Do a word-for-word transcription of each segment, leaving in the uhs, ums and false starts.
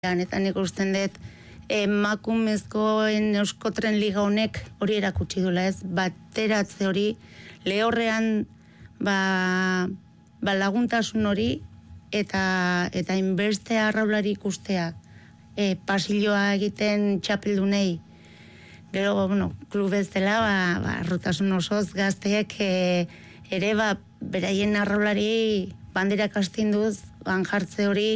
eta nik usten dut emakumezkoen Euskotren Liga honek hori erakutsi dula, ez? Bateratze hori, lehorrean ba, ba laguntasun hori eta eta inbeste arraulari ikustea e, pasilloa egiten txapeldunei. Gero, bueno, klubez dela, ba, ba, rotasun osoz gazteek e, ere, ba, beraien arraulari banderak astinduz, ban jartze hori,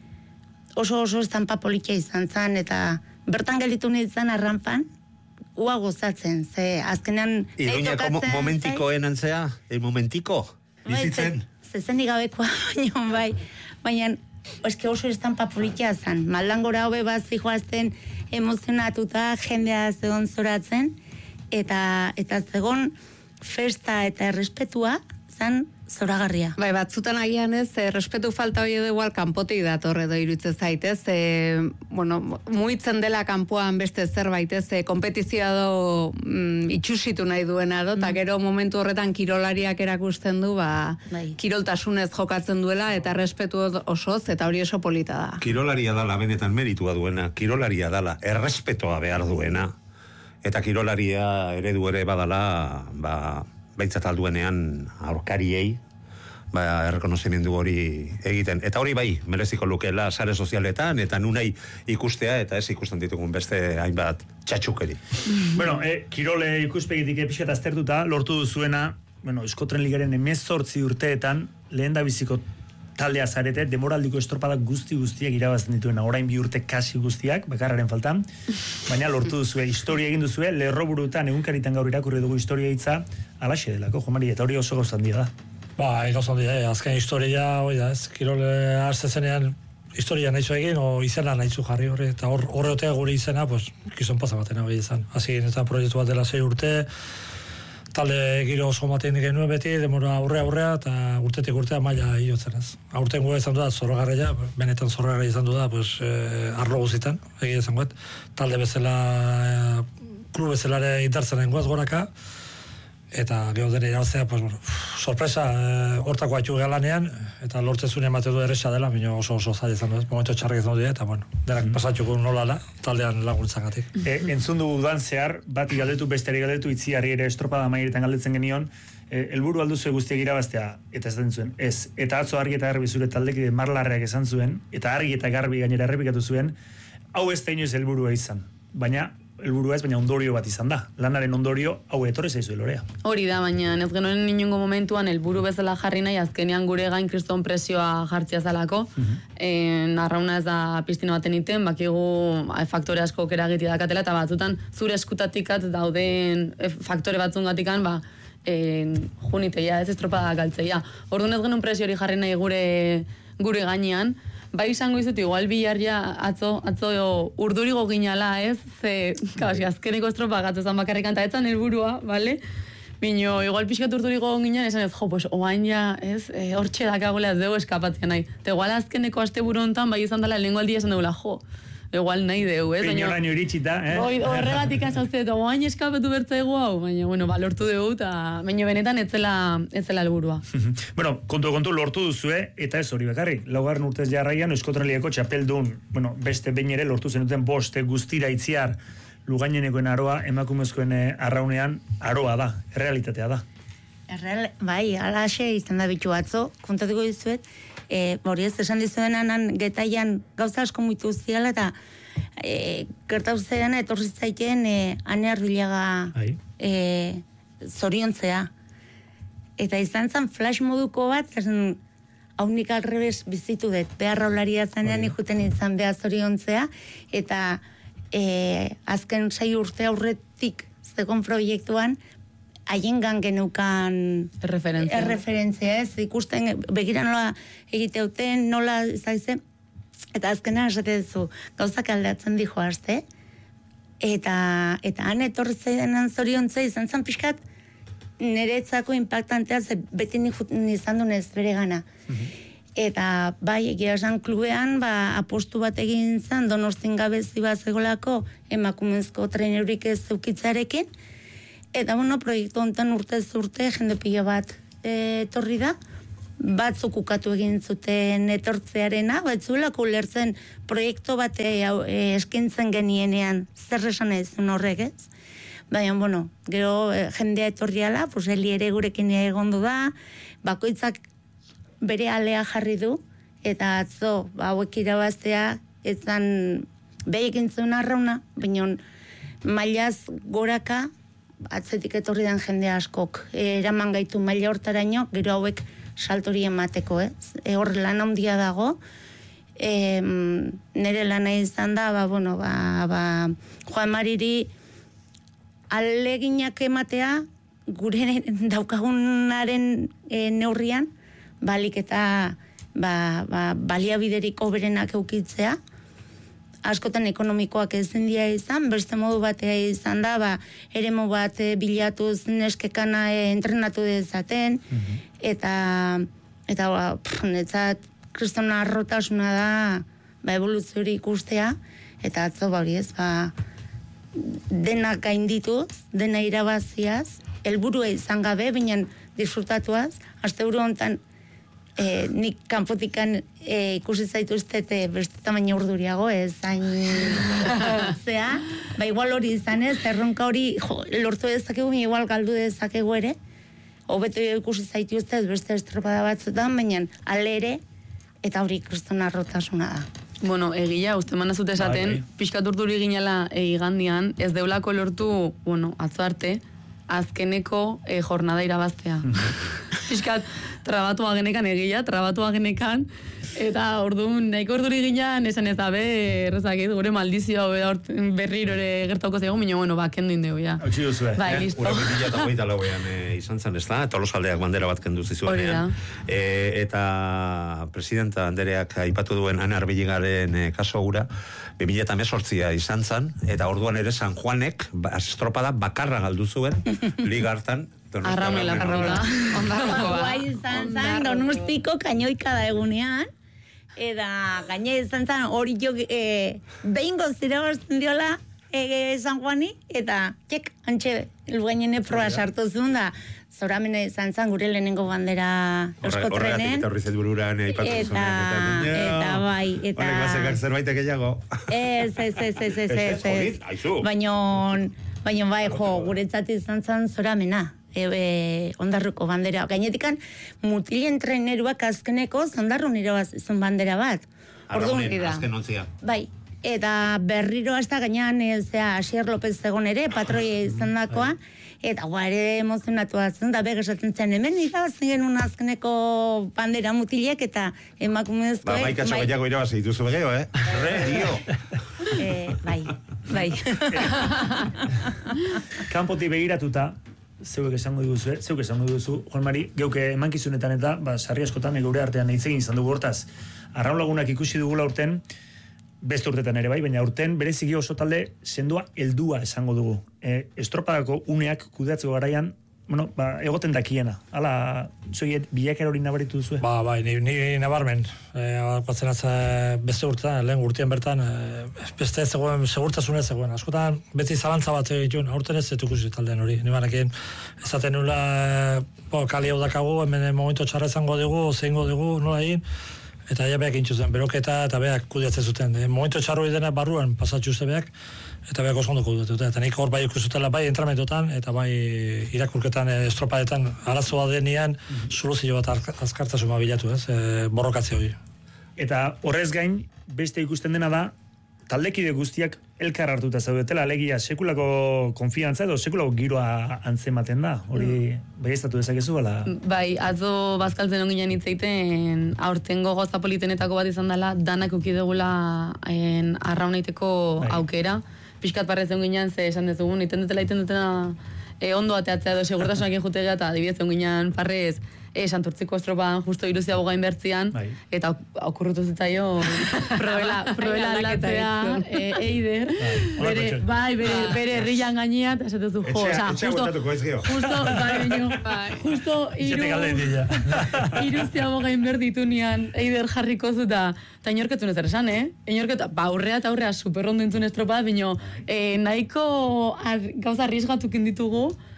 oso oso estampa politia izan zen, eta bertan gelditu nintzen arranpan, ua gozatzen, ze azkenean... Iruñako mo momentikoen antzea, el momentiko, bizitzen? Zezenik gabekoa, baina bai, baina eske oso estampa politia zen, maldangora hobe bat zijoazten emozionatuta, jendea zegoen zoratzen, eta, eta zegoen festa eta errespetua zen zoragarria. Bai, batzutan agian ez, eh, respetu falta hori edo igual kanpotik datorre edo iruditzen zaitez, eh, bueno, muitzen dela kanpoan beste zerbait ez, eh, kompetizioa do mm, itxusitu nahi duena do, eta mm. gero momentu horretan kirolariak erakusten du, ba, bai. Kiroltasunez jokatzen duela, eta respetu osoz, eta hori oso polita da. Kirolaria dala, benetan meritua duena, kirolaria dala, errespetoa behar duena, eta kirolaria eredu ere badala, ba, baitzat alduenean aurkariei, ba, errekonozimendu hori egiten. Eta hori bai, mereziko lukela sare sozialetan, eta nunei ikustea, eta ez ikusten ditugun beste hainbat txatxukeri. Bueno, eh, kirole ikuspegitik epixeta aztertuta, lortu duzuena, bueno, Euskotren Ligaren hemezortzi urteetan, lehen da biziko taldea zarete, demoraldiko estropadak guzti guztiak irabazten dituena, orain bi urte kasi guztiak, bakarraren faltan, baina lortu duzue, historia egin duzue, lerroburutan egunkaritan gaur irakurri dugu historia hitza, alaxe delako, jo Mari, eta hori oso gauzandia da. Ba, gauzandia, eh, azken historia, hori da, ez, kirole hartze zenean, historia nahizu egin, o izena nahizu jarri horre, eta hor, horreotea gure izena, pues, gizon paza batena hori izan. Hasi egin eta proiektu bat dela sei urte, talde giro oso maten genuen beti, demora aurrea aurrea, eta urtetik urtea maila iotzen ez. Aurten gu izan du da, zorrogarria, benetan zorrogarria izan du da, pues, eh, arlo guzitan, egia izan guet, talde bezala, eh, klub bezalare indartzen goaz goraka, eta gero dene irabaztea, pues, bueno, sorpresa, eh, hortako haitu galanean, eta lortzezun emate du erresa dela, baina oso oso zaila izan du, ez, momentu txarrak izan du dira, eta, bueno, denak pasatxuko nolala, taldean laguntzagatik. E, entzun dugu dan zehar, bati galdetu, besteri galdetu, itziarri ere estropada maieretan galdetzen genion, e, helburu alduzu guztiak irabaztea, eta ez den zuen, ez, eta atzo argi eta garbi zure taldekide marlarreak esan zuen, eta argi eta garbi gainera errepikatu zuen, hau ez da inoiz helburua izan, baina helburua ez, baina ondorio bat izan da. Lanaren ondorio, hau etorri zaizu lorea. Hori da, baina ez genuen inongo momentuan helburu bezala jarri nahi, azkenean gure gain kriston presioa jartzia zalako. Uh-huh. E, narrauna ez da piztina baten iten, bakigu faktore asko eragiti dakatela, eta batzutan zure eskutatikat dauden faktore batzungatikan, ba, e, juniteia, ez estropada galtzeia. Orduan ez genuen presio hori jarri nahi gure, gure gainean, bai izango izut, igual bilarria atzo, atzo urdurigo ginala, ez? Ze, kasi, azkeneko estropa gatzezan bakarrikan, eta etzan helburua, bale? Bino, igual pixkat urdurigo ginean, esan ez, jo, pues, oain ja, ez? E, hortxe dakagolea ez dugu eskapatzea nahi. Eta igual azkeneko aste buru hontan, bai izan dela, lehenko aldia esan dugula, jo, igual nahi dugu, ez? Peñoraino iritsita, eh? Horregatik asazte, eta oain eskapatu bertzaigu hau, baina, bueno, ba, lortu dugu, eta baina benetan etzela, etzela helburua. Bueno, kontu kontu lortu duzue, eta ez hori bakarrik. Laugarren urtez jarraian, Euskotren Ligako txapeldun, bueno, beste behin ere lortu zenuten bost, guztira itziar, Lugainenekoen aroa, emakumezkoen arraunean, aroa da, errealitatea da. Erreal, bai, alaxe izan da bitu atzo, kontatuko dizuet, e, hori ez esan dizuenan getaian gauza asko muitu ziala, eta e, gertau zean etorri zaiten e, Ane Arbilaga e, zoriontzea. Eta izan zen flash moduko bat, zen haunik alrebes bizitu dut, behar raularia zanean ikuten izan behar zoriontzea, eta e, azken sei urte aurretik zegoen proiektuan, haien gan genukan erreferentzia. erreferentzia, ez, ikusten, begira nola egiteuten, nola zaize, eta azkenan esate duzu, gauzak aldatzen dijo azte, eta, eta han etorri zaidenan zoriontzea izan zen pixkat, niretzako impactantea, ze beti izan dunez bere gana. Uh-huh. Eta bai, egia esan klubean, ba, apostu bat egin zen, Donostin gabezi bat zegolako, emakumezko trainerurik ez zeukitzarekin, eta bueno, proiektu honetan urtez urte, jende pila bat etorri da, batzuk ukatu egin zuten etortzearena, batzuelako ulertzen proiektu bat e, eskintzen genienean, zer esan ezun horrek, ez? Baina, bueno, gero e, jendea etorriala, pues heli ere gurekin egondu da, bakoitzak bere alea jarri du, eta atzo, ba, hauek irabaztea, ezan behekin zuen arrauna, baina mailaz goraka, atzetik etorri den jende askok, e, eraman gaitu maila hortaraino, gero hauek saltori emateko, ez? E, hor lan handia dago, e, nire lana izan da, ba, bueno, ba, ba, Juan Mariri aleginak ematea, gure daukagunaren e, neurrian, balik eta ba, ba, baliabiderik oberenak eukitzea, askotan ekonomikoak ezin dira izan, beste modu batea izan da, ba, eremu bat e, bilatuz neskekana e, entrenatu dezaten, mm-hmm. eta, eta ba, pff, netzat, kristona arrotasuna da, ba, evoluzio hori ikustea, eta atzo ba hori ez, ba, dena gaindituz, dena irabaziaz, helburua izan gabe, binen disfrutatuaz, asteburu hontan, E, nik kanpotikan e, ikusi zaituztete beste tamaina urduriago, ez hain zea, ba igual hori izan ez, erronka hori jo, lortu dezakegu, igual galdu dezakegu ere, hobeto ikusi zaituztet beste estropada batzutan, baina ale ere, eta hori kristona arrotasuna da. Bueno, egia, uste manazut esaten, pixkat urduri ginela e, igandian, ez deulako lortu, bueno, atzo arte, azkeneko e, jornada irabaztea. Piskat, trabatua genekan egia, trabatua genekan, eta orduan, nahiko orduri ginean, esan ez da, be, errezakit, gure maldizioa berriro ere gertauko zego, minio, bueno, ba, kendu indegu, ja. Hautsi duzu, eh? Bai, listo. Ura bila eta hogeita lauean e, izan zen, ez da? Tolosaldeak bandera bat kendu zizuenean. E, eta presidenta Andereak aipatu duen Anar Billigaren e, kaso gura, bi mila eta hemezortzia izan zen, eta orduan ere San Juanek ba, estropada bakarra galdu zuen, liga hartan, Arraunela, arraunela. Ondarrokoa. Guai izan zan, Donostiko kainoika da egunean, eta gaine izan zan hori jo e, behin gozira bostin diola e, San Juani, eta txek, antxe, elguainene proa sartu zuen da, zoramena izan zan gure lehenengo bandera euskotrenen. Horregatik eta horri zedbururan aipatu zuenean. Eta bai, eta... Honek bazekak zerbaitek gehiago. Ez, ez, ez, ez, ez, ez, ez. Baina, baina bai, jo, guretzat izan zan zoramena. E, ondarruko bandera. Gainetikan, mutilen traineruak azkeneko zondarrun irabazizun bandera bat. Arraunen, azken ontzia. Bai, eta berriro hasta gainean, zera, Asier López egon ere, patroia izan dakoa, eta gua ere emozionatu atzen, da begesatzen zen, hemen irabazien genuen azkeneko bandera mutilek, eta emakumezkoek... Ba, maikatxo gehiago irabazi dituzu begeo, eh? Dio! Eh, bai, bai. Kanpotik begiratuta, zeuek esango duzu, eh? Zeuek esango duzu, Juan Mari, geuke emankizunetan eta, ba, sarri askotan gure artean hitz egin izan dugu hortaz. Arraun lagunak ikusi dugula urten, beste urtetan ere bai, baina urten bereziki oso talde sendoa heldua esango dugu. E, estropadako uneak kudeatzeko garaian, bueno, ba, egoten dakiena. Hala, zoiet, bilakera hori nabaritu duzu? Ba, bai, ni, ni nabarmen. E, Batzen atza beste urtean, lehen urtean bertan, e, beste ez zegoen, segurtasun ez zegoen. Askotan, beti zalantza bat egitun, aurten ez zetukusi taldean hori. Ni banekin, ezaten nula, bo, kali hau dakagu, hemen momento txarra izango dugu, zeingo dugu, nola egin, eta ja beak intxuzen, beroketa eta beak kudiatzen zuten. E, momento txarro dena barruan pasatxuzte beak, eta beak oso ondo kudiatuta. Eta nik hor bai ikusutela bai entrametotan, eta bai irakurketan, estropadetan, arazoa denean, soluzio bat azkartasuma bilatu, ez, e, borrokatzea hori. Eta horrez gain, beste ikusten dena da, taldekide guztiak elkar hartuta zaudetela, alegia sekulako konfiantza edo sekulako giroa antzematen da. Hori baiestatu dezakezu, ala? Bai, atzo bazkaltzen onginen hitzeiten aurtengo goza politenetako bat izan dela, danak ukidegula arraunaiteko bai. Aukera. Piskat parrez onginen, ze esan dezugun, iten dutela, iten dutela e, ondo ateatzea edo segurtasunak injutegea, eta adibidez onginen parrez, E, santurtziko estropan justo iruzia bogain bertzian, bai. Eta okurrutu zitzaio proela, proela aldatzea e, Eider, bai, bere, bai, bere, bere herrian gainean, eta esatezu, jo, oza, justo, justo, bai, bineo, justo, iru, iruzia bogain berditu nian Eider jarriko zuta, eta inorketzun ez esan, eh? Inorketu, ba, aurrea eta aurrea superrondo entzun estropa, bino, e, nahiko ar, gauza arrisgatuk inditugu,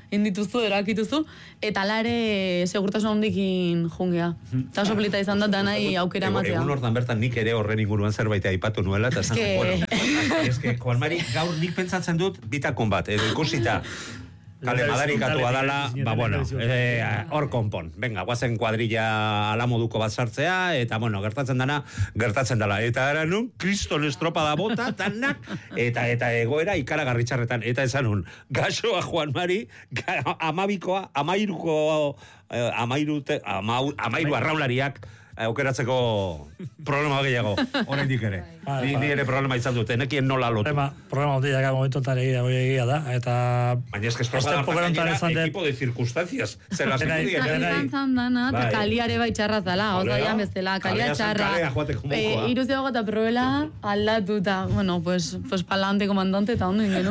indituzu, erakituzu, eta ala ere segurtasun handikin jungea. Eta oso polita izan da, danai aukera matea. Egun hortan bertan nik ere horren inguruan zerbait aipatu nuela, eta esan, bueno, eske, Juan Mari, gaur nik pentsatzen dut bitakon bat, edo ikusita, kale madarikatua dala, ba, bueno, hor konpon. Venga, guazen kuadrilla ala moduko bat sartzea, eta, bueno, gertatzen dana, gertatzen dala. Eta era nun, kriston estropada bota, tanak, eta eta egoera ikaragarri txarretan. Eta esan nun, gasoa Juan Mari, amabikoa, amairuko, amairute, amairu, amairu arraulariak, aukeratzeko problema gehiago, oraindik ere. Ni, ni ere problema izan dute, nekien nola lotu. Problema, problema ondiak momentu eta egia, egia da, eta... Baina eske estropada hartan gainera, equipo de circunstancias. Zer lasiko diak. Izan zan dana, eta kaliare bai txarra zala, oza, jan bezala, kalia txarra. Iruzia gota probela, aldatu, eta, bueno, pues, pues palante komandante, eta ondo ingenu.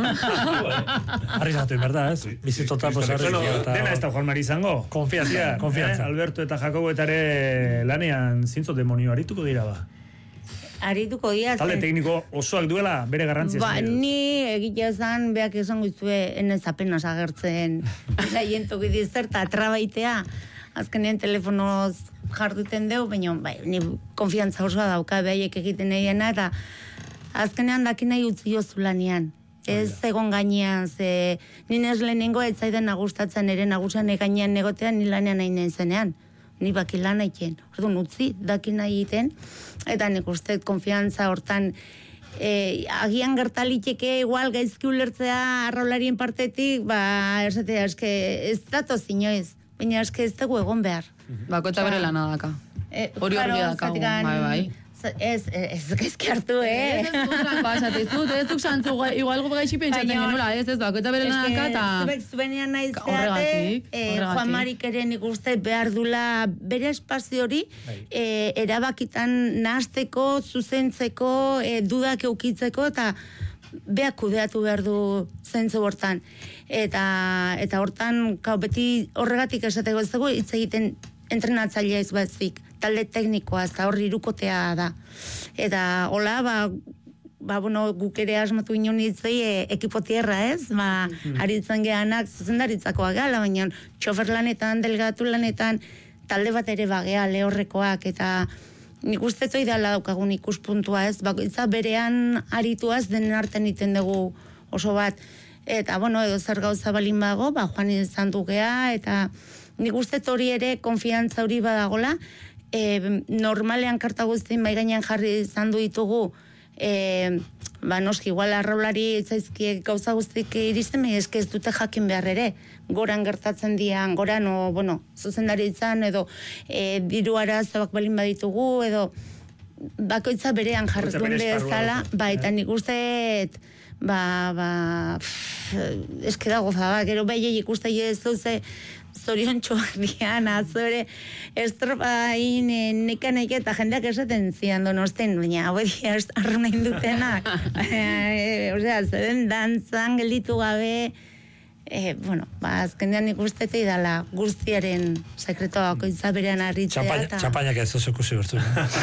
Harri zatu, inberda, ez? Bizitota, pues, harri zatu. Dena ez da Juan Mari izango. Konfianza, konfianza. Alberto eta Jakobo etare lanean zintzo demonio arituko dira ba. Arituko dira. Talde tekniko osoak duela bere garrantzia. Ba, ni egitea zan, beak esan guztue, enez apenas agertzen laientok idizerta, trabaitea, azkenean telefonoz jarduten deu, baina, bai, ni konfiantza osoa dauka behaiek egiten egiena, eta azkenean dakin nahi utzi jozu lanean. Ez egon gainean, ze ninez lehenengo ez zaidan nagustatzen ere nagusan egainean negotean, ni lanean nahi nahi zenean. Ni baki lan egiten, orduan utzi, daki nahi egiten, eta nik uste konfiantza hortan, e, agian gertaliteke igual gaizki ulertzea arraularien partetik, ba, esatea, eske ez datoz inoiz, baina eske ez dugu egon behar. Bako eta bere lana daka. Hori hori dakagu, bai, bai. Ez, ez gaizki hartu, eh? Ez, ez dut pasatizut, ez duk santzu, igual gu gaixi pentsatzen genula, ez, ez, bako eta bere lanaka, eta... Zubek zubenean nahi zeate, Juan Marik ere nik uste behar dula bere espazio hori, erabakitan nahazteko, zuzentzeko, dudak eukitzeko, eta beak kudeatu behar du zentzu hortan. Eta eta hortan, beti horregatik esateko ez dugu, hitz egiten entrenatzailea ez batzik, talde teknikoa, eta horri irukotea da. Eta, hola, ba, ba, bueno, guk ere asmatu inon hitzei e, ekipo tierra, ez? Ba, aritzen gehanak, zuzendaritzakoa gala, baina txofer lanetan, delgatu lanetan, talde bat ere bagea, lehorrekoak, eta nik uste toi dela daukagun ikuspuntua, ez? Bakoitza berean arituaz denen arten iten dugu oso bat. Eta, bueno, edo zer gauza balin bago, ba, joan izan dugea, eta nik uste hori ere konfiantza hori badagola, e, normalean karta guztien bai gainean jarri izan du ditugu, e, ba, noski, igual arraulari zaizkiek gauza guztik iristen, eske ez dute jakin behar ere, goran gertatzen dian, goran, o, bueno, zuzendaritzan, edo e, diru arazabak balin baditugu, edo bakoitza berean jarretuen bezala, ba, eta nik uste, ba, ba, eske dago, ba, gero behie ikuste ez duze, zorion txoarrian, azore, estropain, nekan eke, eta jendeak esaten zian donosten, baina, hau edia, arruna indutenak. Osea, zeden dantzan gelditu gabe, e, bueno, ba, azkenean ikustete idala guztiaren sekretoa bakoitza berean arritzea. Txapaina, txapainak ez oso kusi bertu.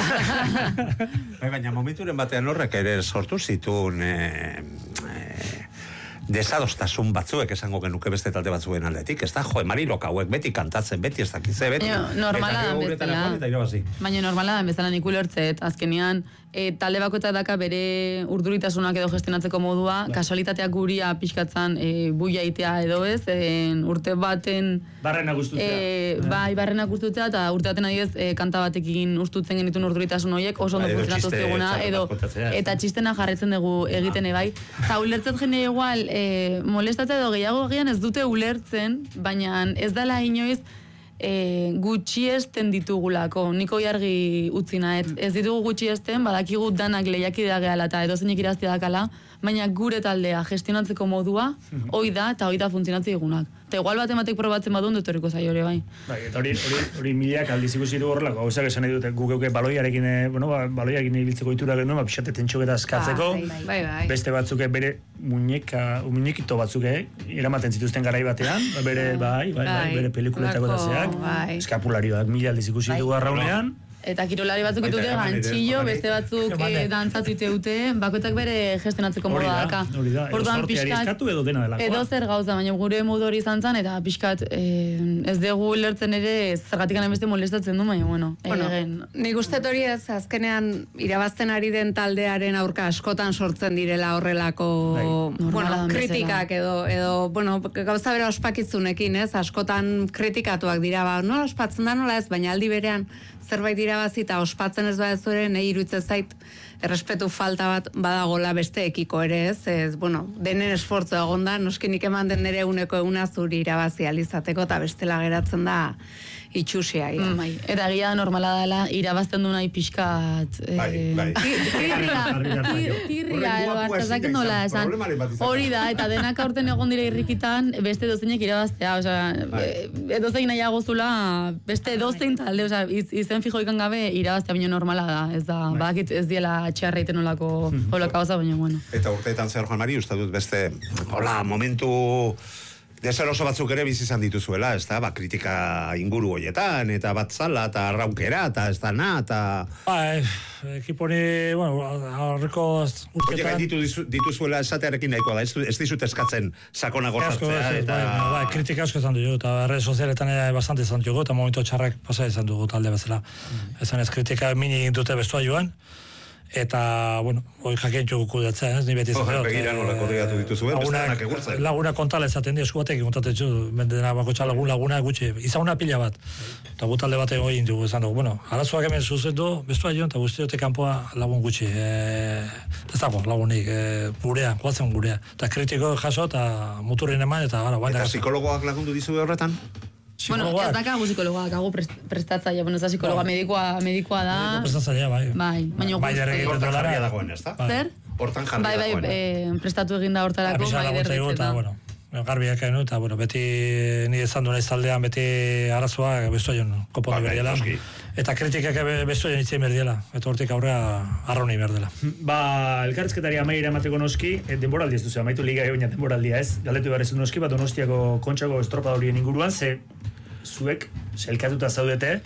Baina momenturen batean horrek ere sortu zituen... E, e, desadostasun batzuek esango genuke beste talde batzuen aldetik, ez da, jo, Marilok hauek beti kantatzen, beti ez dakize, beti. Normala da bezala. Baina normala da bezala nik ulertzet, azkenean, e, talde bakoeta daka bere urduritasunak edo gestionatzeko modua, ba. Kasualitateak guria pixkatzan e, buia itea edo ez, e, urte baten... Barrena guztutzea. E, bai, barrena guztutzea, eta urte baten adioz, e, kanta batekin ustutzen genituen urduritasun horiek, oso ondo funtzionatu zeguna, edo, eta txistena jarretzen dugu egiten ebai. Eta ulertzet jende igual, e, molestatzea edo gehiago egian ez dute ulertzen, baina ez dela inoiz, E, gutxiesten ditugulako, niko jargi utzina, ez, ez ditugu gutxiesten, badakigu danak lehiakidea gehala eta edo zeinek iraztia dakala, baina gure taldea gestionatzeko modua, hoi da eta hoi da funtzionatzea egunak. Eta igual bat ematek probatzen badu, ondo etorriko zaio hori bai. Bai, eta hori, hori, hori miliak aldiz ikusi du horrelako, gauzak esan nahi dute, guk euke baloiarekin, bueno, ba, baloiarekin ibiltzeko itura genuen, ba, pixate tentxoketa askatzeko, bai, bai. Beste batzuk bere muñeka, muñekito batzuk, eramaten zituzten garai batean, bere, bai, bai, bai, bere pelikuletako da zeak, eskapularioak mila aldiz ikusi dugu arraunean, Eta kirolari batzuk ditute gantxillo, beste batzuk eh, dantzatu dute, bakoitzak bere gestionatzeko moda daka. Hori da, edo sorteari eskatu edo dena delakoa. Edo zer gauza, baina gure modu hori izan zen, eta pixkat eh, ez dugu lertzen ere zergatik gana beste molestatzen du, baina bueno. Bueno, egen... nik uste hori ez, azkenean irabazten ari den taldearen aurka askotan sortzen direla horrelako bueno, kritikak edo, edo bueno, gauza bera ospakizunekin, ez, askotan kritikatuak dira, ba, nola ospatzen da, nola ez, baina aldi berean zerbait irabazi eta ospatzen ez badezu ere, nahi iruditzen zait errespetu falta bat badagola besteekiko ere, ez? Ez, bueno, denen esfortzu egon da, noski nik eman den nire uneko eguna zuri irabazi alizateko, eta bestela geratzen da itxusia. Ja. Mm, bai. Eta egia normala dela, irabazten du nahi pixkat... Bai, bai. Tirria, tirria, edo hartzazak nola esan. Hori da, eta denak aurten egon dire irrikitan, beste dozeinek irabaztea, osea, edozein nahiago zula, beste dozein talde, osea, izen fijo ikan gabe irabaztea baino normala da, ez da, bakit ez diela txarreiten olako holokauza, baina bueno. Eta urteetan zer Juan Mari, uste dut beste, hola, momentu... Deseroso batzuk ere bizi izan dituzuela, ez da, ba, kritika inguru hoietan, eta batzala, eta arraunkera, eta ez da na, eta... Ba, ekiponi, bueno, aurreko urteetan... Oie, ditu, dituzuela esatearekin nahikoa da, ez, ez dizut eskatzen sakonago sartzea, eta... Ba, ba, kritika asko izan dugu, eta redes sozialetan ere bastante izan dugu, eta momentu txarrak pasa izan dugu talde bezala. Mm. Ezan ez kritika mini dute bestua joan, eta, bueno, hori jakentxu kudetzen, ez, ni beti izan. Begira nola kodeatu dituzuen, bestanak egurtzen. Laguna kontala ezaten di, esku batek kontatetxu, bendena bakotxa lagun laguna gutxi, izaguna pila bat. Eta gu talde bate hori indugu izan dugu. Bueno, arazoak hemen zuzendu, bestua joan, eta guztiote kanpoa lagun gutxi. E, ez dago, lagunik, e, gurea, guatzen gurea. Eta kritiko jaso, eta muturrin eman, eta gara, eta psikologoak lagundu dizu horretan? Bueno, ez dakagu psikologoak, hagu prestatzaia, bueno, ez da psikologa, medikoa, medikoa da. Prestatzaia, bai. Bai, baina guzti. Hortan jarria dagoen, ez da? Zer? Hortan jarria dagoen. Bai, bai, prestatu eginda hortarako, maider eta, bueno, garbiak egin, eta, bueno, beti nire izan du naiz taldean, beti arazoa bestu aion, kopondi berdiela. Eta kritikak bestu aion itzien berdiela, eta hortik aurrea arrauni berdela. Ba, elkarrizketari amaiera emateko noski, denboraldi ez duzu, amaitu liga egoina denboraldia ez, galdetu beharrezun noski, bat Donostiako kontxako estropadorien inguruan, ze zuek, selkatuta zaudete,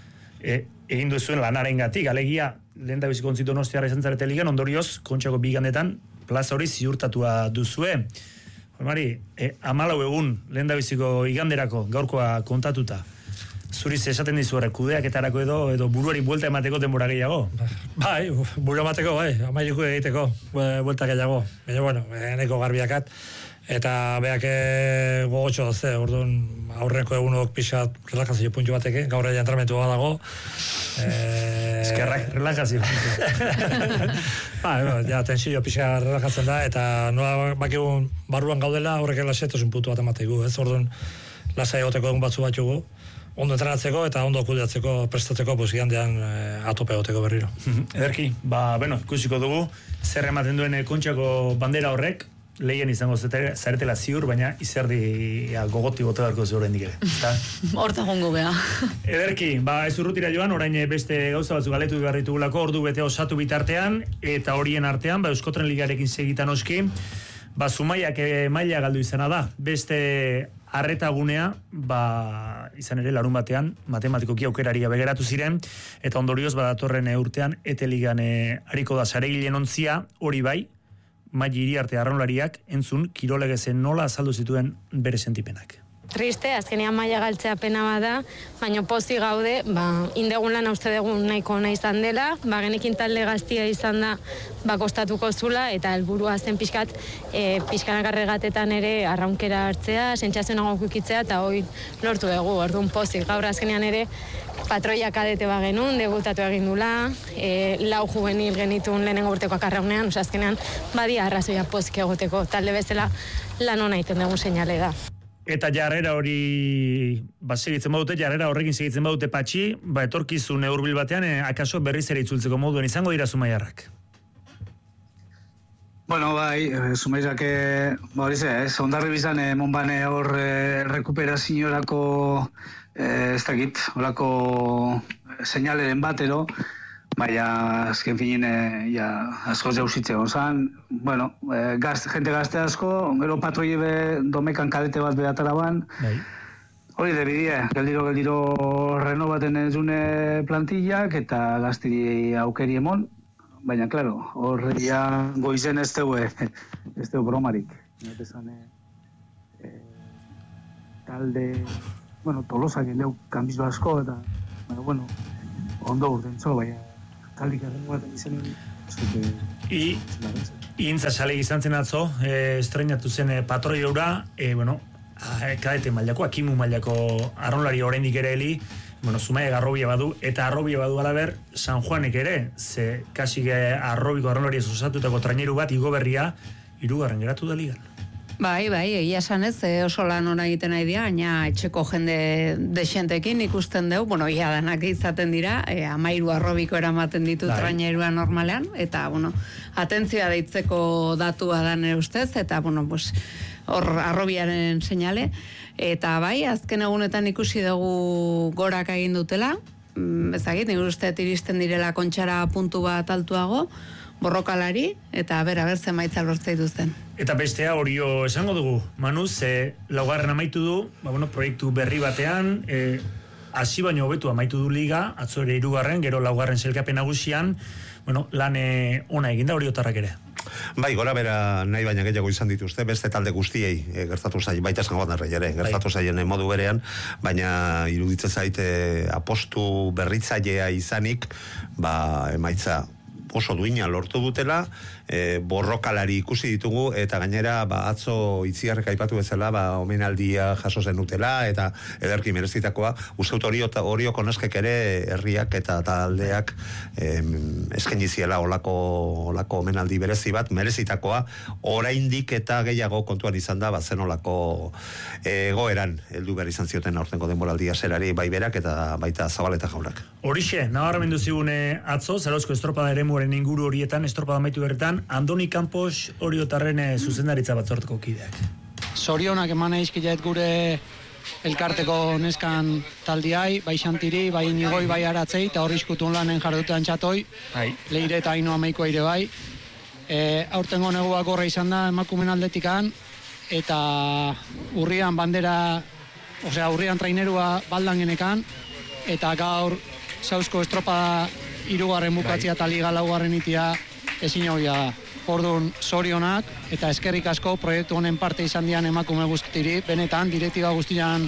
e, egin duzuen lanaren gatik, alegia, lehen da biziko ontzit Donostiara izan zarete ligan, ondorioz, kontxako bigandetan, plaza hori ziurtatua duzue. Mari, e, amalau egun lehen da biziko iganderako, gaurkoa kontatuta, zuriz esaten dizu horrek, kudeaketarako edo, edo buruari buelta emateko denbora gehiago? Bai, buru emateko, bai, amairuko egiteko, buelta gehiago. Baina, bueno, eneko garbiakat, eta beak gogotxo da ze, orduan aurreneko egunok pixat relakazio puntu bateke, gaur ere entramentu dago. Eskerrak relakazio puntu. Ba, ja, tensio pixa relakatzen da, eta nola bakigun barruan gaudela, horrek lasetasun puntu bat emateko, ez? Orduan lasai egoteko egun batzu batzugu, ondo entrenatzeko eta ondo kudeatzeko, prestatzeko, pues, igandean eh, atope egoteko berriro. Ederki, ba, bueno, ikusiko dugu, zer ematen duen kontxako bandera horrek, lehien izango zaretela ziur, baina izerdi gogoti bote beharko zu oraindik ere. Horta gongo gea. Ederki, ba ez urrutira joan, orain beste gauza batzuk galetu behar ditugulako, ordu bete osatu bitartean, eta horien artean, ba Euskotren Ligarekin segitan oski, ba Zumaiak maila galdu izana da. Beste arretagunea, ba izan ere larun batean, matematikoki aukerari gabe geratu ziren, eta ondorioz badatorren urtean, ete ligan hariko da saregilen ontzia, hori bai, Maili Iriarte arraunlariak entzun kirolegezen nola azaldu zituen bere sentipenak. Triste, azkenean maila galtzea pena bada, baina pozi gaude, ba, indegun lan uste dugun nahiko ona izan dela, ba, genekin talde gaztia izan da, ba, kostatuko zula, eta helburua zen pixkat, e, pixkanak arregatetan ere arraunkera hartzea, sentsazionago kukitzea, eta hoi lortu dugu, orduan pozik, gaur azkenean ere, patroia kadete ba genuen, debutatu egin dula, e, lau juvenil genitun lehenengo urtekoak arraunean, oza, azkenean, badia arrazoia pozik egoteko, talde bezala lan hona iten dugun seinale da. Eta jarrera hori ba, segitzen badute, jarrera horrekin segitzen badute patxi, ba, etorkizun hurbil batean, eh, akaso berriz ere itzultzeko moduen izango dira Zumaiarrak. Bueno, bai, Zumaiarrak, ba, hori ze, ez, ondarri bizan, eh, monbane hor eh, rekuperaziorako, eh, ez dakit, horako seinaleren batero, baina azken finin eh, ja, asko jauzitze gonzan, bueno, eh, gazte, jente gazte asko, gero patroi be domekan kadete bat behatara ban, bai. Hori de bidea, geldiro geldiro renovaten ezune plantillak eta gaztiri aukeri emon, baina, klaro, horre ja goizen ez dugu, ez dugu bromarik. Esan, e, talde, bueno, Tolosak leu kanbizu asko, eta, bueno, bueno, ondo urten zo, baina, taldik renovaten izen I, Intza xale izan zen atzo, e, estrenatu zen e, patroi eura, e, bueno, kadete mailako, akimu mailako arraunlari oraindik ere heli, bueno, Zumaia arrobia badu, eta arrobia badu alaber, San Juanek ere, ze kasik arrobiko arraunlari osatutako traineru bat, igo berria, hirugarren geratu da ligan. Bai, bai, egia esan ez, oso lan ona egiten nahi dira, baina etxeko jende desentekin ikusten dugu, bueno, ia danak izaten dira, e, amairu arrobiko eramaten ditu bai. Trainerua normalean, eta, bueno, atentzioa deitzeko datua da nire ustez, eta, bueno, pues, hor arrobiaren seinale, eta bai, azken egunetan ikusi dugu gorak egin dutela, ezagit, nire uste iristen direla kontxara puntu bat altuago, borrokalari, eta bera ber zemaitza lortzei duzen. Eta bestea Orio esango dugu, Manu, ze laugarren amaitu du, ba, bueno, proiektu berri batean, e, hasi baino hobetu amaitu du liga, atzo ere hirugarren, gero laugarren sailkapen nagusian, bueno, lan ona eginda Oriotarrak ere. Bai, gora bera nahi baina gehiago izan dituzte, beste talde guztiei e, gertatu zaien, baita esan gotan ere, gertatu zaien bai. Modu berean, baina iruditzen zaite apostu berritzailea izanik, ba, emaitza oso duina lortu dutela, e, borrokalari ikusi ditugu, eta gainera ba, atzo itziarrek aipatu bezala, ba, omenaldia jaso zen dutela, eta ederki merezitakoa, usteut hori hori koneskek ere herriak eta taldeak em, eskaini ziela olako, olako omenaldi berezi bat, merezitakoa, oraindik eta gehiago kontuan izan da, ba, zen olako egoeran, heldu behar izan zioten aurtengo denboraldia zerari, bai berak eta baita Zabaleta jaunak. Horixe, nabarmendu zigune atzo, Zarauzko estropada eremuaren inguru horietan, estropada amaitu berretan, Andoni Campos Oriotarren zuzendaritza batzorteko kideak. Zorionak eman eizkilet gure elkarteko neskan taldiai, bai Xantiri, bai Inigoi, bai Aratzei, eta hori iskutun lanen jardutean txatoi, bai. Leire eta Aino amaiko ere bai. E, aurtengo neguak horre izan da emakumen aldetikan, eta urrian bandera, osea urrian trainerua baldan genekan, eta gaur Zauzko estropada hirugarren bukatzia eta liga laugarren itia ezin hoia da. Orduan zorionak eta eskerrik asko proiektu honen parte izan dian emakume guztiri, benetan direktiba guztian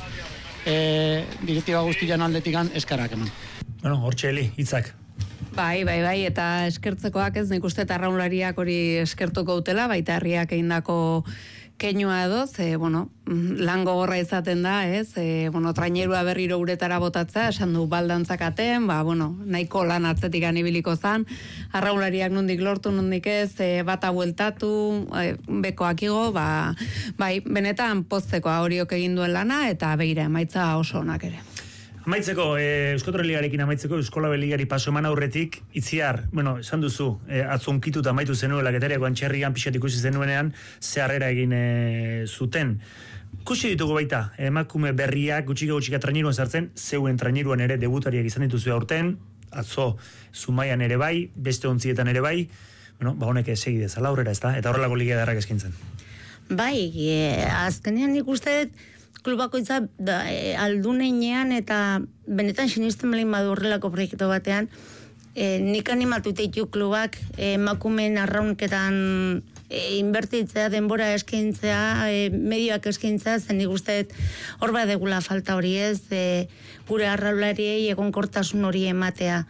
e, direktiba guztian aldetikan eskerrak eman. Bueno, hortxe Eli, hitzak. Bai, bai, bai, eta eskertzekoak ez, nik uste arraunlariak hori eskertuko utela, baita herriak egindako keinua edo, ze, bueno, lan gogorra izaten da, ez, e, bueno, trainerua berriro uretara botatzea, esan du baldantzakaten, ba, bueno, nahiko lan atzetik anibiliko zan, arraunlariak nondik lortu, nondik ez, e, bata bueltatu, e, bekoak igo, ba, bai, benetan poztekoa horiok egin duen lana, eta begira, emaitza oso onak ere. Amaitzeko, e, Euskotren Ligarekin amaitzeko, Euskola Beligari paso eman aurretik, itziar, bueno, esan duzu, e, atzunkituta amaitu zenuela, getariako antxerrian pixat ikusi zenuenean, zeharrera egin e, zuten. Kusi ditugu baita, emakume berriak, gutxika gutxika traineruan sartzen, zeuen traineruan ere debutariak izan dituzu aurten, atzo Zumaian ere bai, beste ontzietan ere bai, bueno, ba honek segi dezala aurrera, ezta? Eta horrelako liga darrak eskintzen. Bai, e, azkenean nik uste klubakoitza da, e, aldunenean eta benetan sinisten belin badu horrelako proiektu batean, e, nik animatu teitu klubak e, emakumeen arraunketan e, inbertitzea, denbora eskaintzea, e, medioak eskaintzea, zen nik uste hor badegula falta hori ez, e, gure arraulariei egonkortasun hori ematea.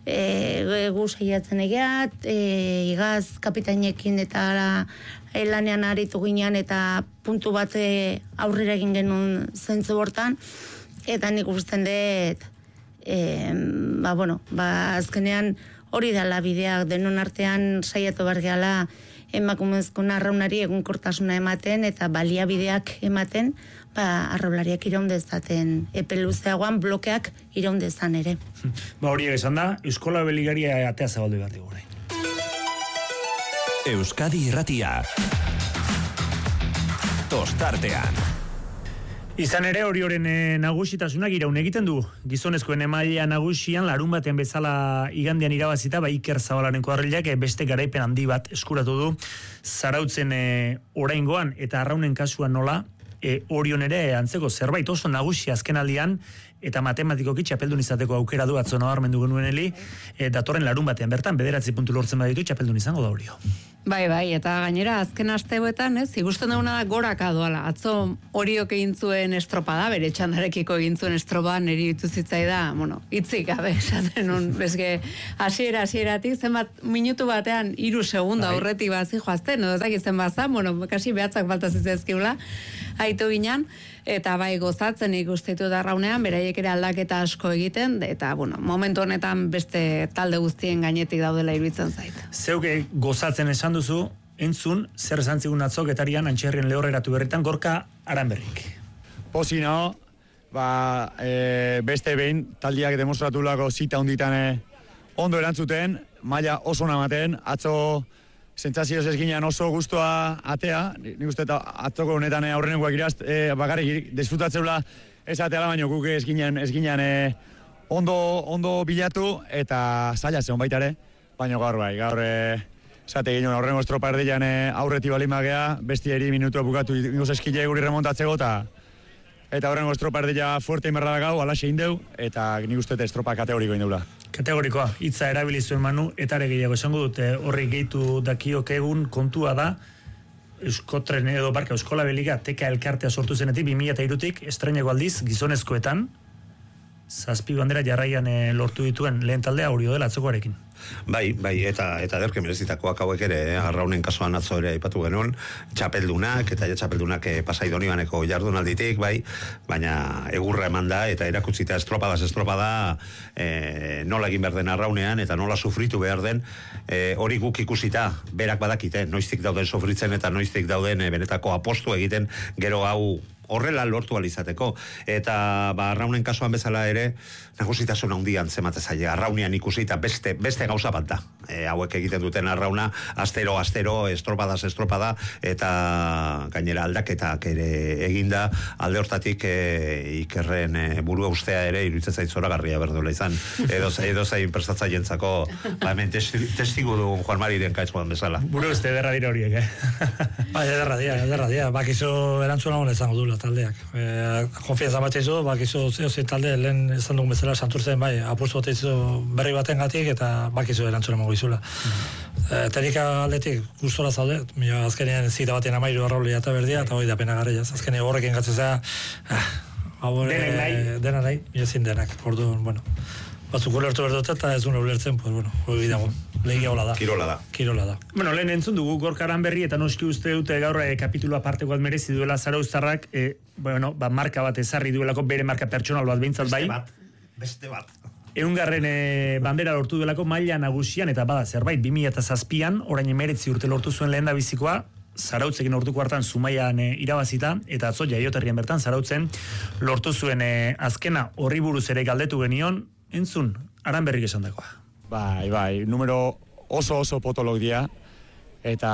E, gu saiatzen egeat, e, igaz kapitainekin eta e, lanean aritu ginean eta puntu bat e, aurrera egin genuen zentzu hortan, eta nik usten dut, e, ba, bueno, ba, azkenean hori dala bideak denon artean saiatu bargeala emakumezko arraunari egunkortasuna ematen eta baliabideak ematen, ba, arraulariak iraundezaten epe luzeagoan blokeak iraundezan ere. Ba, hori esan da, Euskola Beligaria atea zabaldu bat dugu. Euskadi Irratia. Tostartean. Izan ere hori horren e, nagusitasunak iraun egiten du. Gizonezkoen emailea nagusian larun batean bezala igandean irabazita, ba Iker Zabalaren kuadrilak e, beste garaipen handi bat eskuratu du. Zarautzen e, oraingoan eta arraunen kasuan nola, e, Orion ere antzeko zerbait oso nagusi azkenaldian, eta matematikoki txapeldun izateko aukera du atzo nabarmendu genuen heli, e, datorren larun batean bertan, bederatzi puntu lortzen baditu txapeldun izango da Orio. Bai, bai, eta gainera azken asteoetan, ez, ikusten dauna da goraka doala. Atzo Oriok egin zuen estropada, bere txandarekiko egin zuen estropada, niri ditu zitzaida, bueno, itzik gabe, esaten un, bezke, hasiera hasieratik zenbat minutu batean hiru segundo aurretik bazi joazten, no, ez dakit zenbat zan, bueno, kasi behatzak falta zitzaizkiula, haitu ginen, eta bai gozatzen ikustitu da raunean, beraiek ere aldaketa asko egiten, eta, bueno, momentu honetan beste talde guztien gainetik daudela iruditzen zait. Zeuke gozatzen esan duzu, entzun, zer esan zigun atzo getarian Antxerrien lehorreratu berritan Gorka Aranberrik. Posi nao, ba, e, beste behin taldiak demostratulako zita honditan e, ondo erantzuten, maila oso namaten, atzo sentsazioz ez ginean oso guztua atea, nik uste eta atzoko honetan aurrenekoak iraz, e, bakarrik desfrutatzeula ez ateala, baino guk ez ginean, ez ginean e, ondo, ondo bilatu eta zaila zeon baita ere, baino gaur bai, gaur e, zate ginen aurrengo estropa erdian e, aurreti balimagea, besti eri minutua bukatu ingoz eskile guri remontatzeko eta eta horrengo estropa erdia fuerte inberra gau, alaxe indeu, eta nik uste estropa kategoriko indeula. Kategorikoa, hitza erabili zuen Manu, eta ere gehiago esango dute horri gehitu dakiok egun kontua da, Euskotren edo barka Euskola Beliga teka elkartea sortu zenetik, bi mila hirutik estreneko aldiz gizonezkoetan, zazpi bandera jarraian e, lortu dituen lehen taldea Orio dela atzokoarekin. Bai, bai, eta eta derke merezitakoak hauek ere, eh? Arraunen kasuan atzo ere aipatu genuen, txapeldunak, eta ja txapeldunak eh, Pasai Donibaneko jardunalditik, bai, baina egurra eman da, eta erakutzita estropadaz estropada, eh, nola egin behar den arraunean, eta nola sufritu behar den, eh, hori guk ikusita, berak badakite, noiztik dauden sofritzen, eta noiztik dauden eh, benetako apostu egiten, gero hau horrela lortu alizateko. Eta ba, arraunen kasuan bezala ere, nagusitasun handian zemate zaile, arraunean ikusita beste, beste gauza bat da. E, hauek egiten duten arrauna, astero, astero, estropadaz, estropada, eta gainera aldaketak ere eginda, alde hortatik e, ikerren e, burua ustea ere, iruditzen zait zoragarria berduela izan. Edo, edo zain prestatzaientzako, ba, hemen testigu du Juan Mariren kaitzuan bezala. Buru uste, ederra dira horiek, eh? Bai, ederra dira, ederra dira. Bakizu erantzuna hona izango dula taldeak. E, konfianza bat izu, bakizu zehozin talde, lehen esan dugun bezala santurtzen, bai, apustu bat izu berri baten gatik, eta bakizu erantzuna mogu izula. Mm-hmm. E, Terika aldetik gustora zaude, mio azkenean zita batean amairu arraulia eta berdia, eta hoi da pena garriaz. Azkenean horrekin gatzezea, ah, denak nahi. Dena nahi, mio zin denak. Orduan, bueno, batzuk ulertu berdut eta ez dune ulertzen, pues bueno, hori dago. Legia hola da. Kirola da. Kirola da. Bueno, lehen entzun dugu Gorka Aranberri eta noski uste dute gaur e, kapitulu aparteko bat merezi duela Zarauztarrak, e, bueno, ba, marka bat ezarri duelako, bere marka pertsonal bat behintzat bai. Beste bat, beste bat. Eungarren e, bandera lortu duelako maila nagusian, eta bada zerbait, bi mila zazpian, orain emeretzi urte lortu zuen lehen da bizikoa, Zarautzekin orduko hartan Zumaian e, irabazita, eta atzo jaioterrian bertan Zarautzen lortu zuen e, azkena horri buruz ere galdetu genion, entzun, Aranberrik esan dakoa. Bai, bai, numero oso oso potolok dia, eta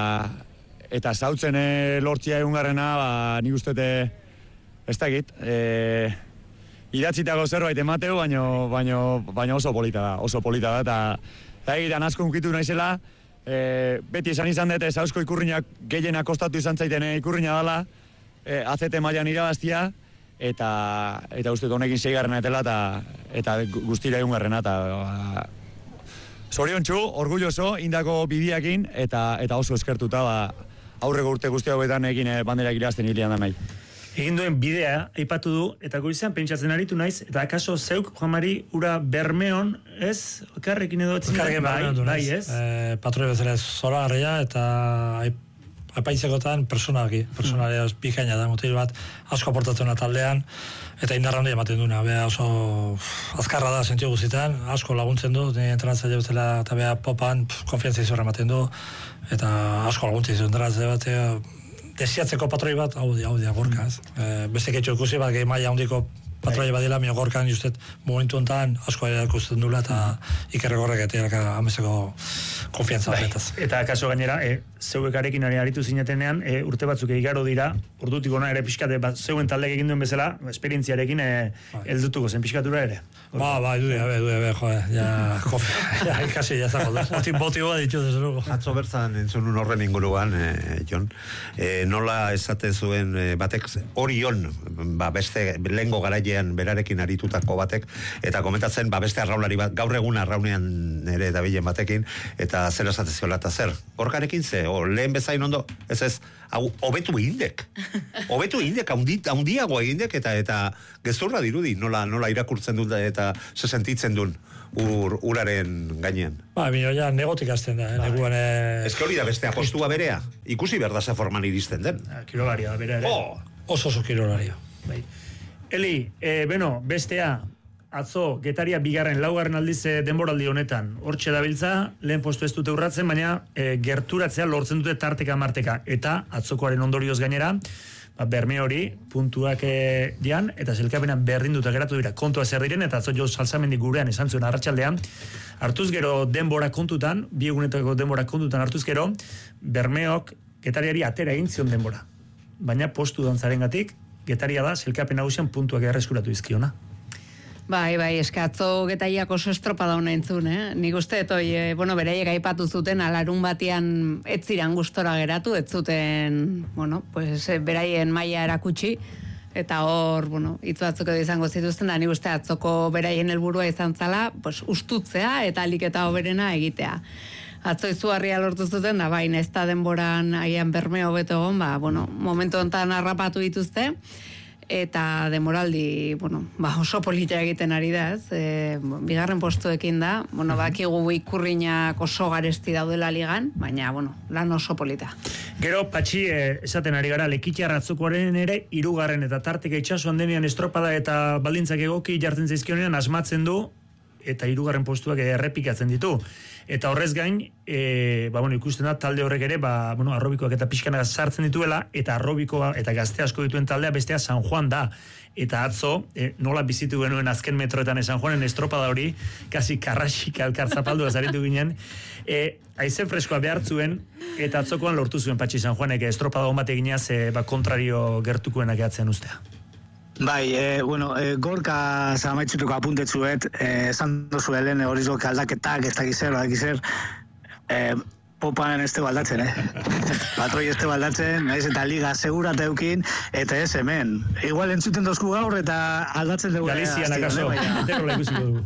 eta zautzen e, lortzia egungarrena, ba, nik ustete, ez dakit, e, idatzitako zerbait emateu, baino, baino, baino oso polita da, oso polita da, eta, eta egitan asko unkitu naizela, e, beti esan izan dute, zauzko ikurriñak gehiena kostatu izan zaiten ikurriña dela, e, azete mailan irabaztia, eta eta uste honekin seigarrena etela, eta, eta guztira egungarrena, eta ba, zoriontsu, orgulloso, indako bidiakin, eta eta oso eskertuta, ba, aurreko urte guzti hauetan egin banderak irazten hilian da nahi. Egin duen bidea, aipatu du, eta goizean pentsatzen aritu naiz, eta akaso zeuk, Juan Mari, ura Bermeon, ez? Karrekin edo etzin? Karrekin Bermeon du, bai, ez? E, patroi bezala zora garria, eta apaitzekotan personalki, personalia mm. bikaina da, motil bat, asko aportatzen da taldean, eta indarra handi ematen duna, bea oso azkarra da sentio guztietan, asko laguntzen du, ni entrenatzaile bezala, eta bea popan, konfiantza izorra ematen du, eta asko laguntzen du, entrenatzaile bat, desiatzeko patroi bat, hau dia, hau dia, Gorka, ez? E, beste ketxo ikusi, bat, gehi maila handiko patroia badila, mio gorkan justet momentu honetan asko erakusten dula eta ikerregorrek eta amezeko konfiantza horretaz. Eta kaso gainera, e, zeuekarekin aritu zinetenean, e, urte batzuk igaro dira, urdutik ona ere pixkate, ba, zeuen taldeak egin duen bezala, esperientziarekin e, eldutuko zen pixkatura ere. Ba, ba, edu, edu, edu, edu, joe, ja, ja, ikasi, ja, zako, boti, boti goa ditu, desde luego. Atzo bertzan entzun horren inguruan, eh, Jon, eh, nola esate zuen eh, batek, Orion, ba, beste lehengo garailean berarekin aritutako batek, eta komentatzen, ba, beste arraunlari bat, gaur egun arraunean ere dabilen batekin, eta zer esate ziola, eta zer, gorkarekin ze, o, lehen bezain ondo, ez ez, hau, hobetu egindek, hobetu egindek, haundiago egindek, eta eta gezurra dirudi, nola, nola irakurtzen dut, eta se sentitzen duen, ur, uraren gainean. Ba, bino, ja, negotik azten da, eh, neguan... Eh... Ez que hori da beste apostua berea, ikusi berda ze forman iristen den. Kirolaria da, bera ere. Oh! Oso oso kirolaria. Bai. Eli, e, beno, bestea, atzo, Getaria bigarren, laugarren aldiz denboraldi honetan, hortxe dabiltza, lehen postu ez dute urratzen, baina e, gerturatzea lortzen dute tarteka marteka, eta atzokoaren ondorioz gainera, ba, berme hori, puntuak e, dian, eta zelkapenan berdinduta geratu dira, kontua zer diren, eta atzo jo salzamendi gurean esan zuen arratsaldean, hartuz gero denbora kontutan, bi egunetako denbora kontutan hartuz gero, Bermeok Getariari atera egin zion denbora. Baina postu dantzarengatik, Getaria da, zelkapen nagusian puntuak erreskuratu izkiona. Bai, bai, eskatzo Getariak oso estropada hona entzun, eh? Nik uste, toi, eh, bueno, beraiek aipatu zuten, alarun batian ez ziran gustora geratu, ez zuten, bueno, pues, beraien maila erakutsi, eta hor, bueno, hitz batzuk edo izango zituzten, da nik uste atzoko beraien helburua izan zala, pues, ustutzea eta alik eta hoberena egitea. Atzo izugarria lortu zuten, da baina ez da denboran aian berme hobeto egon, ba, bueno, momentu honetan harrapatu dituzte, eta demoraldi, bueno, ba, oso polita egiten ari da, ez? E, bigarren postuekin da, bueno, bakigu ikurriñak oso garesti daudela ligan, baina, bueno, lan oso polita. Gero, Patxi, eh, esaten ari gara, Lekitxar atzokoaren ere, hirugarren eta tarteka itxasuan denean estropada eta baldintzak egoki jartzen zaizkionean asmatzen du, eta hirugarren postuak errepikatzen ditu. Eta horrez gain, e, ba, bueno, ikusten da, talde horrek ere, ba, bueno, arrobikoak eta pixkanak sartzen dituela, eta arrobikoa eta gazte asko dituen taldea bestea San Juan da. Eta atzo, e, nola bizitu genuen azken metroetan San Juanen estropada hori, kasi karraxik alkarzapaldu azaritu ginen, e, aize freskoa behar zuen, eta atzokoan lortu zuen Patxi San Juanek estropada hon bat eginaz, e, ba, kontrario gertukoenak eatzen ustea. Bai, e, bueno, e, gorka zamaitzutuko apuntetzuet, esan dozu helen horizok aldaketak, ez dakizer, dakizer, e, popanen ez te baldatzen, eh? Patroi ez te baldatzen, naiz eta liga segurata eukin, eta ez hemen. Igual entzuten dozku gaur eta aldatzen dugu. Galizian akaso, enterola ikusiko dugu.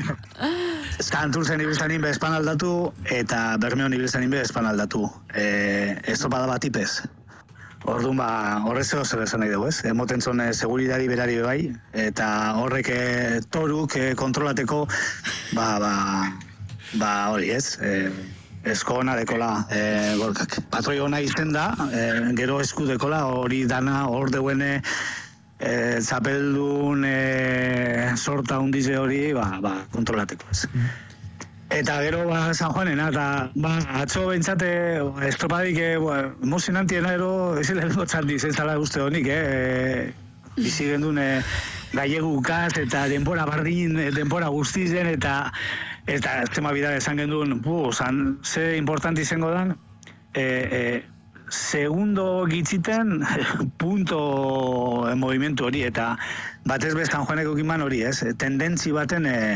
Eskanturzen ibiltzen inbe espan aldatu, eta Bermeon ibiltzen inbe espan aldatu. E, ez topada bat ipez. Orduan, ba, horrezeo zer esan nahi dugu, ez? Emoten zone seguridari berari bai, eta horrek e, toruk e, kontrolateko, ba, ba, ba, hori, ez? E, esko ona dekola e, gorkak. Patroi ona izten da, e, gero esku dekola, hori dana, hor deuene, e, zapeldun e, sorta hundize hori, ba, ba, kontrolateko, ez? Eta gero ba, San Juanena, eta ba, atzo bentsate estropadik e, ba, emozionantiena ero ez lehen txandiz, ez dala uste honik, eh? E, bizi gendun e, gaiegu ukaz, eta denbora bardin, denbora guztizen, eta eta tema bidar esan gendun, bu, zan, ze importanti izango dan, e, e, segundo gitziten punto e, movimentu hori, eta batez bez San Juaneko giman hori, ez? Tendentzi baten e,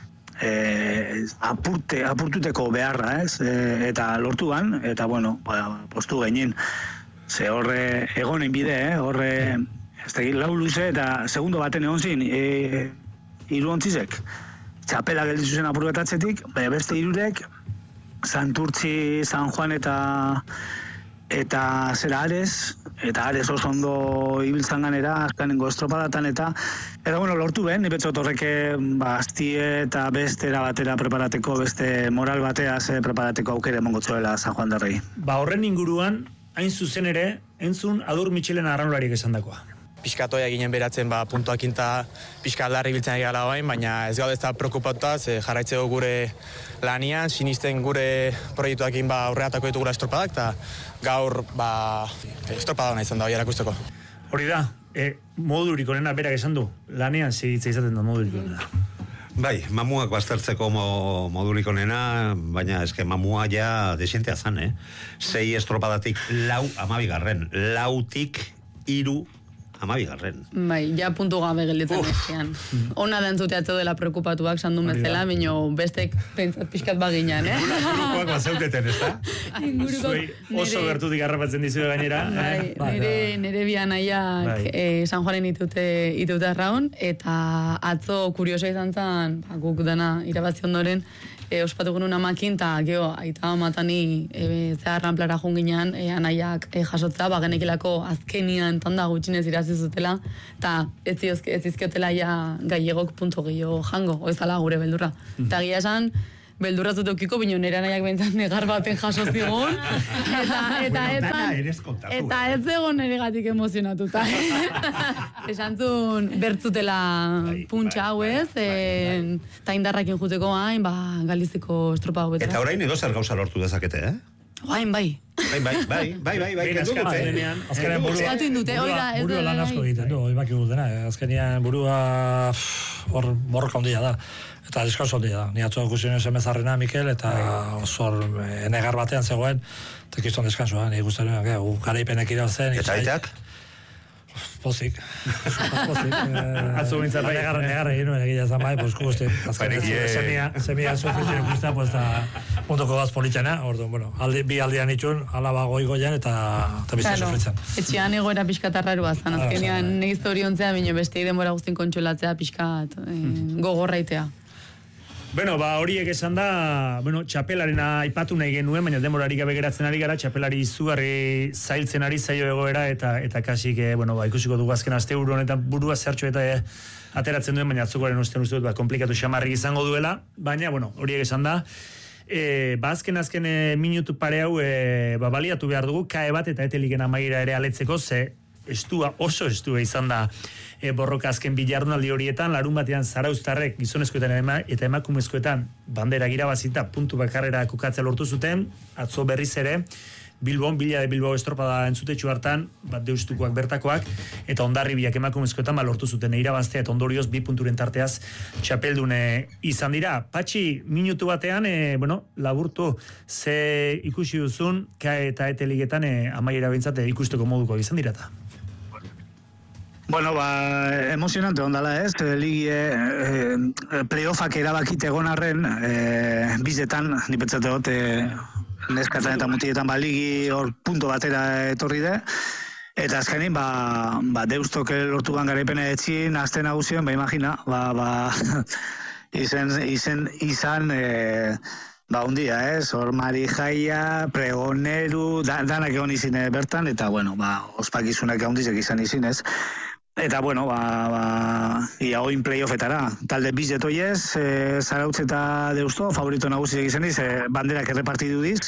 E, apurte, apurtuteko beharra, ez? E, eta lortu ban, eta bueno, ba, postu gainin. Ze horre egonen bide, eh? Horre, ez da, lau luze eta segundo baten egon zin, e, iru ontzizek. Txapela geldizu zen apurbetatzetik, beste irurek, Santurtzi, San Juan eta eta zera Ares, eta Ares oso ondo ibiltzan ganera, azkanengo estropadatan, eta eta bueno, lortu ben, nipetzot horreke ba, aztie eta bestera batera preparateko, beste moral batea ze preparateko aukere mongotzoela San Juan derrei. Ba horren inguruan, hain zuzen ere, entzun Adur Mitxelen arraunlariak esan dakoa. Piskatoia ginen beratzen, ba, puntuak inta pixka aldarri biltzen egala bain, baina ez gaude ez da preokupatuta, ze jarraitzeko gure lanian, sinisten gure proiektuakin ba, aurreatako ditugula estropadak, eta gaur ba, estropada hona izan da, hori erakusteko. Hori da, e, modurik onena berak esan du, lanean segitza izaten da modurik onena. Bai, mamuak baztertzeko mo, modurik onena, baina eske mamua ja desentea zan, eh? Sei estropadatik lau amabigarren, lautik iru amabigarren. Bai, ja puntu gabe gelditzen ezkean. Ona da entzuteatzo dela preokupatuak sandun bezala, baina bestek pentsat pixkat baginan, eh? Ingurukoak bazeuteten, ez da? Zuei oso gertutik harrapatzen dizue gainera. Bai, nire, nire bian aiak eh, San Juanen itute, itute arraun, eta atzo kurioso izan zen, ba, guk dana irabazi ondoren, E, ospatu genuen amakin, eta geho, aita matani e, zeharran plara junginan, e, anaiak e, jasotza, ba, genekilako azkenian tanda gutxinez irazi zutela, eta ez, ez izkiotela ja gailegok punto gehiago jango, oizala gure beldurra. Eta gia esan, beldurra zutukiko, bino nire anaiak behintzat negar baten jaso zigun, eta, eta, eta, eta ez zegoen nire gatik emozionatuta. Esan zuen, bertzutela puntxa hau ez, eta indarrakin juteko hain, ba, galiziko estropa hau. Eta orain edo zer gauza lortu dezakete, eh? Oain, bai. Bai, bai, bai, bai, bai, bai, azkenean burua, burua lan asko egiten du, ibaki dutena, azkenean burua hor borroka ondia da, eta diskauzo ondia da. Ni atzo ikusi nuen semezarrena, Mikel, eta oso enegar batean zegoen, eta kiston deskansoa, ni guztaren, garaipenek irabazen. Eta aitak? Pozik. Pozik. Atzo bintzat bai. Negar, negar egin nuen egila zan bai, pues guzti. Semia, semia sufritzen ikusta, pues da, puntoko gaz politxena, orduan, bueno, aldi, bi aldian itxun, alaba goi goian, eta, eta bizten claro, sufritzen. Etxean egoera pixkatarrarua zan, azkenean negiz zoriontzea, bino beste denbora guztien kontxolatzea pixkat eh, gogorraitea. Bueno, ba, horiek esan da, bueno, txapelaren aipatu nahi genuen, baina denborari gabe geratzen ari gara, txapelari izugarri zailtzen ari zaio egoera, eta eta kasik, eh, bueno, ba, ikusiko dugu azken aste buru honetan burua zertxo eta eh, ateratzen duen, baina atzokoaren usten uste dut, ba, komplikatu xamarrik izango duela, baina, bueno, horiek esan da, e, ba, azken azken e, minutu pare hau, e, ba, baliatu behar dugu, kae bat eta eteliken amaiera ere aletzeko, ze estua, oso estua izan da e, borroka azken bilardunaldi horietan, larun batean zarauztarrek gizonezkoetan ema, eta emakumezkoetan bandera girabazita puntu bakarrera kokatzea lortu zuten, atzo berriz ere, Bilbon, Bila de Bilbao estropada entzutetxu hartan, bat deustukoak bertakoak, eta Hondarribiak emakumezkoetan ba, lortu zuten irabaztea, eta ondorioz bi punturen tarteaz txapeldune izan dira. Patxi, minutu batean, e, bueno, laburtu, ze ikusi duzun, kae eta ete ligetan e, amaiera bintzate ikusteko moduko izan dirata. Bueno, ba, emozionante ondala ez, ligi e, e, playoffak erabakite egon arren, e, bizetan, nipetzate dut, e, neskatan eta mutietan ba, ligi hor punto batera etorri de, eta azkenin, ba, ba deustok lortu ban garaipena etxin, azte nagusien, ba, imagina, ba, ba, izen, izen, izan, e, ba, un dia, ez, hor Mari Jaia, Pregoneru, da, danak egon izin bertan, eta, bueno, ba, ospakizunak egon dizek izan izin, ez. Eta, bueno, ba, ba, ia oin playoffetara. Talde bizet oiez, e, Zarautz eta Deusto, favorito nagusiek izan diz, e, banderak errepartidu diz.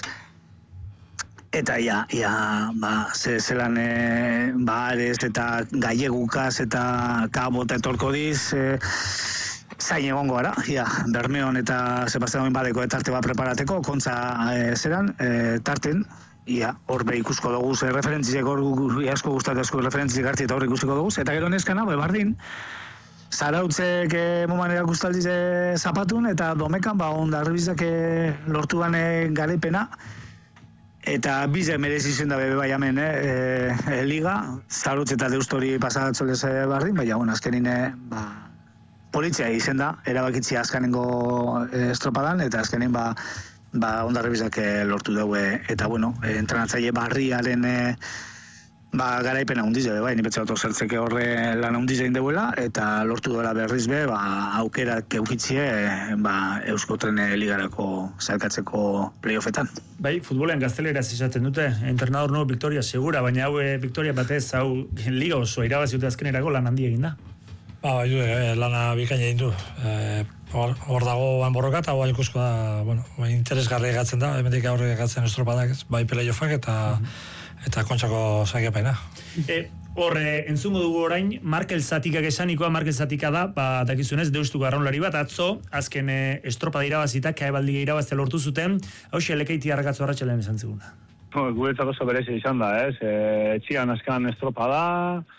Eta, ia, ia, ba, ze, zelan, e, ba, Ares eta Gallegukaz eta Kabo eta etorko diz, e, zain egongo gara, ia, Bermeon eta Sebastian Oinbadeko etarte bat preparateko, kontza e, zeran, e, tarten, ia, hor be ikusko dugu, ze referentziek hor asko gustatu asko referentziek hartzi eta hor ikusiko dugu, eta gero neskana, be bardin, Zarautzek e, momenera guztaldize zapatun, eta domekan, ba, Hondarribizak e, lortu gane garaipena, eta bize merezi zen da bebe bai hemen, eh, e, liga, Zarautz eta Deustori pasatzolez e, bardin, baina, bueno, azkenin, e, ba, politzia izen da, erabakitzia azkanengo e, estropadan, eta azkenin, ba, ba, Hondarribizak lortu dugu, eta, bueno, e, entrenatzaile barriaren e, ba, garaipena hundize, bai, nipetze auto zertzeke horre lan hundize indeuela, eta lortu duela berriz be, ba, aukerak eukitzie, ba, Eusko Trene ligarako zailkatzeko playoffetan. Bai, futbolean gazteleraz esaten dute, entrenador no, Victoria segura, baina hau e, Victoria batez, hau liga oso irabaziute azkenerako lan handi egin da. Ba, bai, e, lana bikaina egin du. E, hor, hor dago borroka eta hau ikusko da, bueno, interesgarri egatzen da, hemendik aurre egatzen estropadak, bai playoffak eta eta kontxako zagiapena. E, Horre, entzungo dugu orain, Markel Zatikak esanikoa, Markel Zatika da, ba, dakizunez, deustu garraunlari bat, atzo, azken e, estropada irabazita, kaebaldi irabazte lortu zuten, hauxe lekeiti harrakatzu arratxalean esan ziguna. Guretzako oso berezi izan da, ez? E, etxian azkan estropada,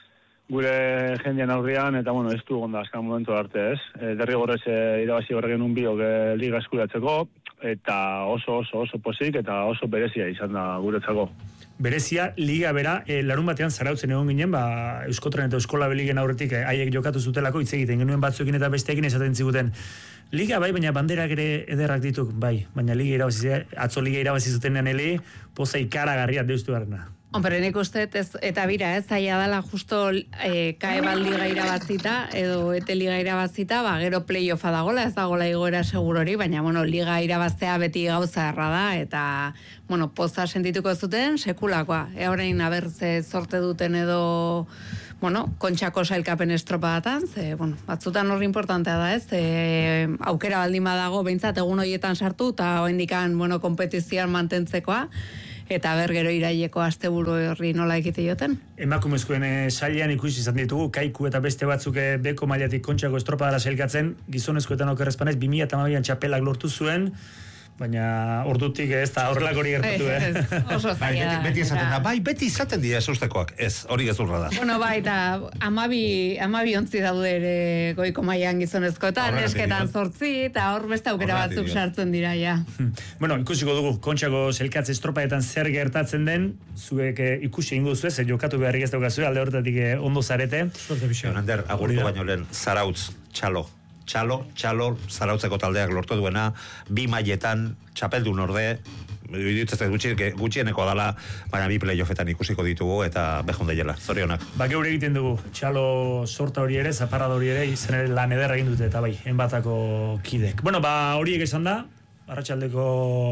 gure jendean aurrian, eta, bueno, ez du gonda azkan momentu arte, ez? E, derrigorrez e, irabazi horregen un biok e, liga eskuratzeko, eta oso, oso, oso pozik, eta oso berezia izan da guretzako. Berezia, liga bera, e, larun batean zarautzen egon ginen, ba, Euskotren eta Euskola Beligen aurretik e, haiek jokatu zutelako hitz egiten genuen batzuekin eta besteekin esaten ziguten. Liga bai, baina banderak ere ederrak dituk, bai, baina liga irabazi, atzo liga irabazi zutenean ele, poza ikaragarria deustu garrana. Hombre, nik uste, ez, eta bira, ez, zaila dela justo e, kaebal liga irabazita, edo ete liga irabazita, ba, gero playoffa dagola, ez dagola igoera segurori, baina, bueno, liga irabaztea beti gauza erra da, eta, bueno, poza sentituko zuten, sekulakoa. E, orain, abertze sorte duten edo, bueno, kontxako sailkapen estropadatan, ze, bueno, batzutan horri importantea da, ez, e, aukera baldin badago, behintzat, egun horietan sartu, eta oendikan, bueno, kompetizioan mantentzekoa, eta ber gero iraileko asteburu horri nola egite joten. Emakumezkoen e, sailean ikusi izan ditugu, Kaiku eta beste batzuk e, beko mailatik kontxako estropadara sailkatzen, gizonezkoetan okerrezpanez, bi mila hamabian txapelak lortu zuen, baina ordutik ez da horrelak hori gertatu, eh? Ez, oso zaila da. Beti esaten da, bai, beti izaten dira esustekoak, ez, hori gezurra da. Bueno, bai, eta amabi, amabi ontzi daude ere goiko mailan gizonezkoetan, esketan zortzi, eta hor beste aukera batzuk sartzen dira, ja. Bueno, ikusiko dugu, kontxako selkatze estropaetan zer gertatzen den, zuek eh, ikusi ingo zuen, zer jokatu beharrik ez daukazue, alde horretatik eh, ondo zarete. Jonander, agurtu baino lehen, Zarautz, txalo. Txalo, txalo, Zarautzeko taldeak lortu duena, bi mailetan, txapeldun orde, iruditzen gutxi, gutxieneko dala, baina bi playoffetan ikusiko ditugu eta behon deiela, zorionak. Ba, geure egiten dugu, txalo sorta hori ere, zaparrada hori ere, izan ere lan ederra egin dute, eta bai, enbatako kidek. Bueno, ba, horiek esan da, arratsaldeko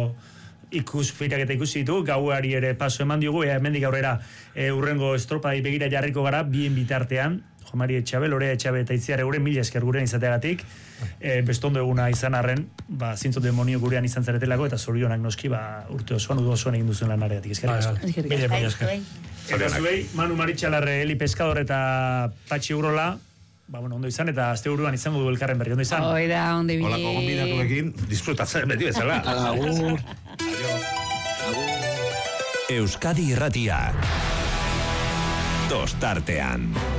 ikuspirak eta ikusi ditu, gauari ere paso eman diogu, ea hemendik aurrera e, urrengo estropai begira jarriko gara, bien bitartean, Mari Etxabe, Lore Etxabe eta Itziar gure mila esker gurean izateagatik, e, bestondo eguna izan arren, ba, zintzo demonio gurean izan zaretelako, eta zorionak noski, ba, urte osoan, udo osoan egin duzuen lanareatik. Eskerrik Mila mila esker. Eta zuei, Manu Maritxalarre, Eli Pescador eta Patxi Urola, ba, bueno, ondo izan, eta azte buruan izango du elkarren berri, ondo izan. Oida, ondo bile. Olako gonbidatuekin, disfrutatzen beti bezala. Agur. Euskadi Irratia. Tostartean.